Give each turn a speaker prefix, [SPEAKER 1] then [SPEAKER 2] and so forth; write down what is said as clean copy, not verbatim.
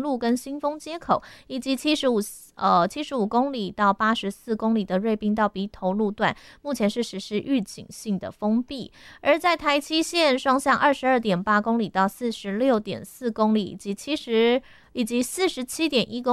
[SPEAKER 1] 路跟新丰街口，以及75公里到84公里的瑞滨到鼻头路段，目前是实施预警性的封闭。而在台七线双向22.8公里到46.4公里，以及47.1公里